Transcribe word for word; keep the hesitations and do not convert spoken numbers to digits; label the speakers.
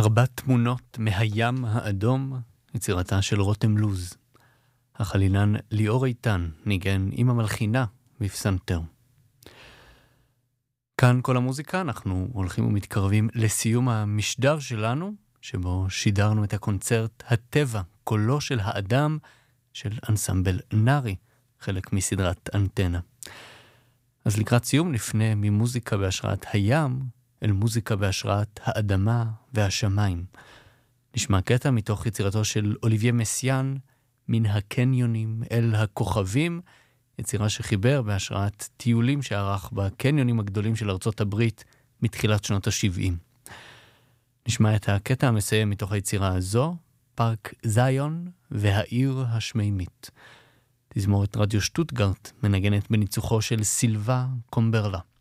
Speaker 1: ארבע תמונות מהים האדום, יצירתה של רותם לוז. החלילן ליאור איתן ניגן עם המלחינה בפסנתר. כאן כל המוזיקה, אנחנו הולכים ומתקרבים לסיום המשדר שלנו, שבו שידרנו את הקונצרט הטבע, קולו של האדם, של אנסמבל נארי, חלק מסדרת אנטנה. אז לקראת סיום נפנה ממוזיקה בהשראת הים, אל מוזיקה בהשראת האדמה והשמיים. נשמע קטע מתוך יצירתו של אוליביה מסיאן, מן הקניונים אל הכוכבים, יצירה שחיבר בהשראת טיולים שערך בקניונים הגדולים של ארצות הברית מתחילת שנות ה-שבעים. נשמע את הקטע המסיים מתוך היצירה הזו, פארק זיון והעיר השמימית. תזמורת רדיו שטוטגרט מנגנת בניצוחו של סילבה קומברלה.